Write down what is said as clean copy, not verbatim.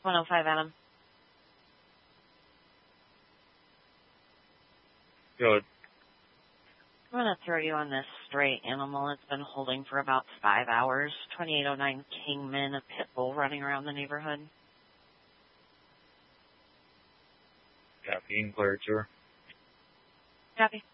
105 Adam. Good. I'm going to throw you on this stray animal. It's been holding for about 5 hours. 2809 Kingman, a pit bull running around the neighborhood. Copy and clear, sir. Copy.